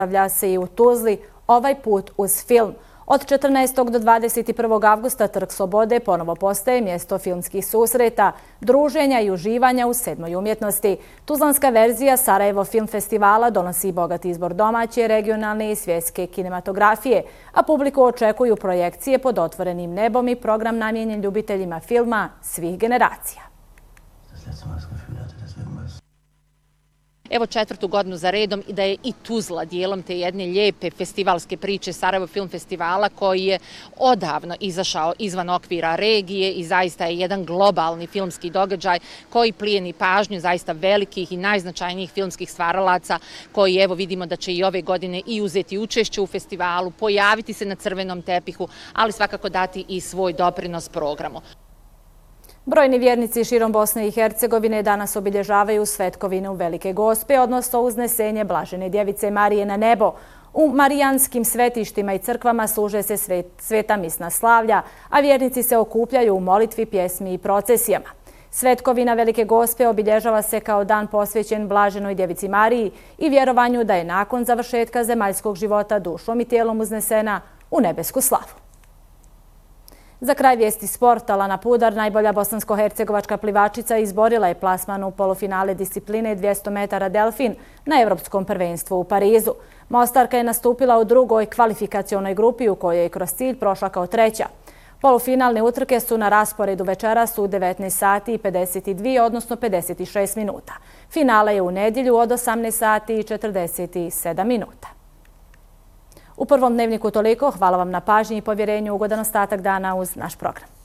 Javlja se i u Tuzli, ovaj put uz film. Od 14. do 21. avgusta Trg Slobode ponovo postaje mjesto filmskih susreta, druženja i uživanja u sedmoj umjetnosti. Tuzlanska verzija Sarajevo Film Festivala donosi bogat izbor domaće, regionalne i svjetske kinematografije, a publiku očekuju projekcije pod otvorenim nebom i program namijenjen ljubiteljima filma svih generacija. Evo 4. godinu za redom i da je i Tuzla dijelom te jedne lijepe festivalske priče Sarajevo Film Festivala koji je odavno izašao izvan okvira regije i zaista je jedan globalni filmski događaj koji plijeni pažnju zaista velikih i najznačajnijih filmskih stvaralaca koji evo vidimo da će i ove godine i uzeti učešće u festivalu, pojaviti se na crvenom tepihu, ali svakako dati i svoj doprinos programu. Brojni vjernici širom Bosne i Hercegovine danas obilježavaju svetkovinu Velike Gospe, odnosno uznesenje Blažene djevice Marije na nebo. U marijanskim svetištima i crkvama služe se sveta misna slavlja, a vjernici se okupljaju u molitvi, pjesmi i procesijama. Svetkovina Velike Gospe obilježava se kao dan posvećen Blaženoj djevici Mariji i vjerovanju da je nakon završetka zemaljskog života dušom i tijelom uznesena u nebesku slavu. Za kraj vijesti sporta, Lana Pudar, najbolja bosansko-hercegovačka plivačica, izborila je plasman u polufinale discipline 200 metara delfin na Evropskom prvenstvu u Parizu. Mostarka je nastupila u drugoj kvalifikacionoj grupi u kojoj je kroz cilj prošla kao treća. Polufinalne utrke su na rasporedu večeras u 19 sati i 52, odnosno 56 minuta. Finale je u nedjelju od 18 sati i 47 minuta. U prvom dnevniku toliko. Hvala vam na pažnji i povjerenju. Ugodan ostatak dana uz naš program.